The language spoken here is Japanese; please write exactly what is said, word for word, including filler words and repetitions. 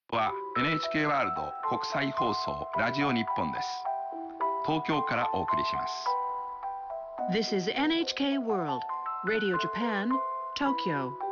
は エヌエイチケー ワールド国際放送ラジオ日本です。東京からお送りします。 This is エヌエイチケー World Radio Japan, Tokyo.